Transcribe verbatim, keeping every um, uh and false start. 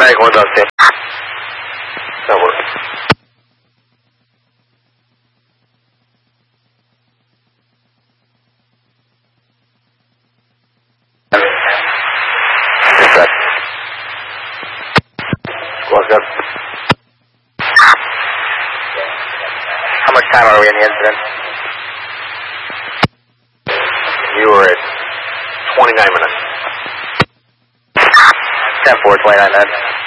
American one about ten. That works. Good. Squawk up. How much time are we in the incident? You were at twenty-nine minutes. ten four, twenty-nine minutes.